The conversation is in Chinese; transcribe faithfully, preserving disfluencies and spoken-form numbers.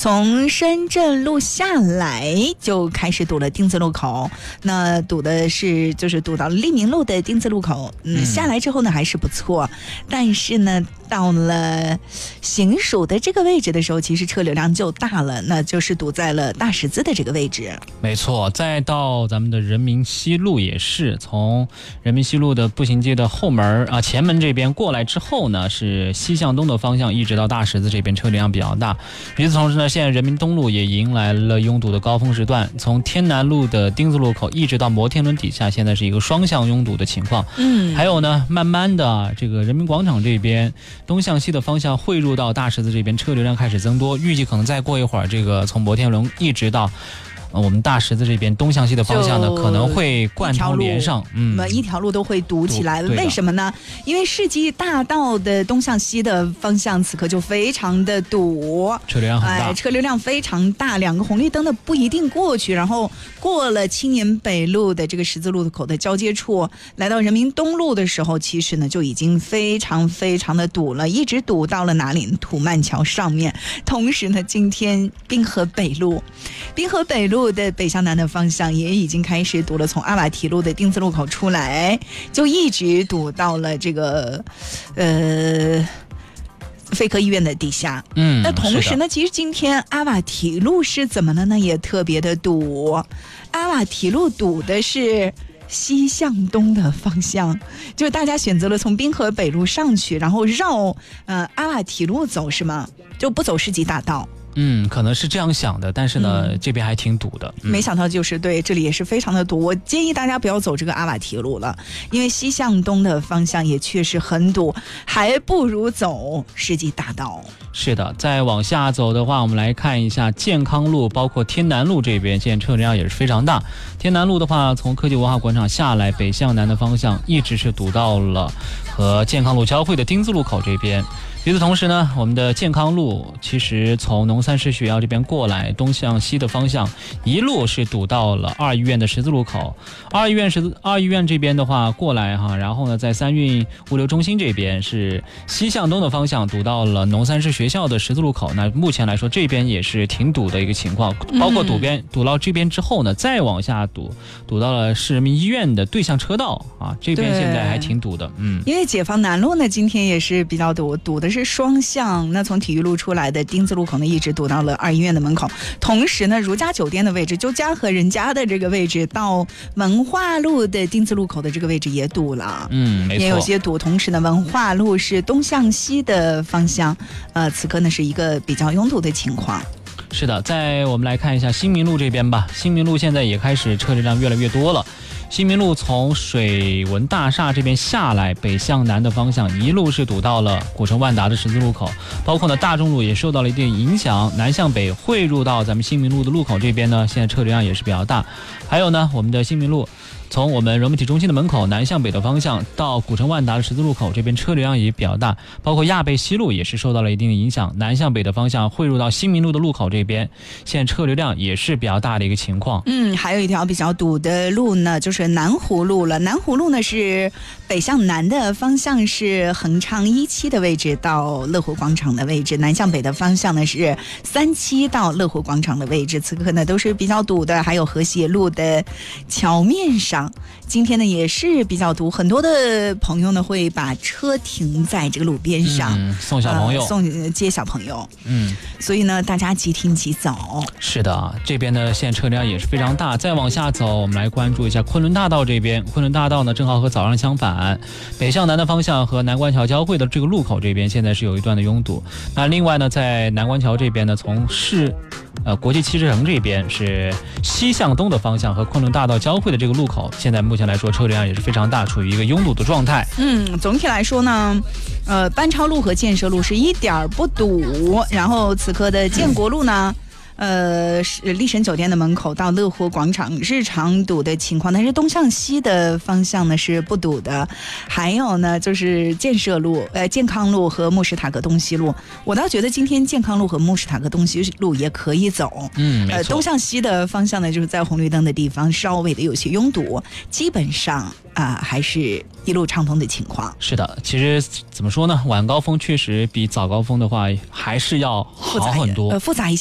从深圳路下来就开始堵了丁字路口，那堵的是就是堵到利民路的丁字路口，嗯，下来之后呢还是不错，但是呢到了行署的这个位置的时候，其实车流量就大了，那就是堵在了大十字的这个位置。 没错，再到咱们的人民西路也是，从人民西路的步行街的后门啊前门这边过来之后呢，是西向东的方向，一直到大十字这边车流量比较大。与此同时呢，现在人民东路也迎来了拥堵的高峰时段，从天南路的丁字路口一直到摩天轮底下，现在是一个双向拥堵的情况。 嗯， 还有呢，慢慢的这个人民广场这边东向西的方向汇入到大十字这边，车流量开始增多，预计可能再过一会儿，这个从摩天轮一直到呃我们大十字这边东向西的方向呢，可能会贯通连上， 嗯，一条路都会堵起来。为什么呢？因为世纪大道的东向西的方向此刻就非常的堵， 车流量很大， 哎，车流量非常大，两个红绿灯的不一定过去，然后过了青年北路的这个十字路口的交接处，来到人民东路的时候，其实呢就已经非常非常的堵了，一直堵到了哪里？土曼桥上面。同时呢，今天滨河北路，滨河北路的北向南的方向也已经开始堵了，从阿瓦提路的丁字路口出来，就一直堵到了这个呃肺科医院的底下。 嗯， 那同时呢，其实今天阿瓦提路是怎么了呢？也特别的堵。阿瓦提路堵的是西向东的方向，就是大家选择了从滨河北路上去，然后绕呃阿瓦提路走，是吗？就不走世纪大道。 嗯，可能是这样想的，但是呢，嗯、这边还挺堵的、 嗯。没想到就是对，这里也是非常的堵。我建议大家不要走这个阿瓦提路了，因为西向东的方向也确实很堵，还不如走世纪大道。 是的，再往下走的话，我们来看一下健康路，包括天南路这边，现在车流量也是非常大。天南路的话，从科技文化广场下来，北向南的方向一直是堵到了和健康路交汇的丁字路口这边。与此同时呢，我们的健康路其实从农三师学校这边过来，东向西的方向一路是堵到了二医院的十字路口。二医院十字二医院这边的话过来哈，然后呢，在三运物流中心这边是西向东的方向堵到了农三师学校的十字路口。那目前来说，这边也是挺堵的一个情况，包括堵边、嗯、堵到这边之后呢，再往下堵，堵到了市人民医院的对向车道啊，这边现在还挺堵的。嗯， 因为解放南路呢，今天也是比较堵，堵的是双向，那从体育路出来的丁字路口呢，一直堵到了二医院的门口。同时呢，如家酒店的位置，就家和人家的这个位置，到文化路的丁字路口的这个位置也堵了， 嗯，没错， 也有些堵。同时呢，文化路是东向西的方向，呃，此刻呢是一个比较拥堵的情况。 是的，再我们来看一下新民路这边吧。新民路现在也开始车流量越来越多了。新民路从水文大厦这边下来，北向南的方向一路是堵到了古城万达的十字路口，包括呢大众路也受到了一定影响，南向北汇入到咱们新民路的路口这边呢，现在车流量也是比较大。还有呢，我们的新民路从我们人文体中心的门口南向北的方向到古城万达的十字路口这边车流量也比较大，包括亚贝西路也是受到了一定的影响，南向北的方向汇入到新民路的路口这边，现在车流量也是比较大的一个情况。 嗯，还有一条比较堵的路呢，就是南湖路了。南湖路呢是北向南的方向是恒昌一期的位置到乐湖广场的位置，南向北的方向呢是三期到乐湖广场的位置，此刻呢都是比较堵的。还有和谐路的桥面上，今天呢也是比较堵，很多的朋友呢会把车停在这个路边上， 嗯、送小朋友、呃、 送接小朋友。 嗯， 所以呢大家即停即走。 是的，这边呢现在车辆也是非常大。再往下走，我们来关注一下昆仑大道这边。昆仑大道呢正好和早上相反，北向南的方向和南关桥交汇的这个路口这边现在是有一段的拥堵。那另外呢，在南关桥这边呢，从市呃国际汽车城这边是西向东的方向和昆仑大道交汇的这个路口，现在目前来说车流量也是非常大，处于一个拥堵的状态。 嗯，总体来说呢，呃，班超路和建设路是一点不堵，然后此刻的建国路呢。嗯呃，丽神酒店的门口到乐湖广场日常堵的情况，但是东向西的方向呢是不堵的。还有呢，就是建设路、呃健康路和慕士塔格东西路，我倒觉得今天健康路和慕士塔格东西路也可以走。 嗯， 呃，东向西的方向呢，就是在红绿灯的地方稍微的有些拥堵，基本上啊、呃、还是一路畅通的情况。 是的，其实怎么说呢，晚高峰确实比早高峰的话还是要好很多， 呃复杂一些。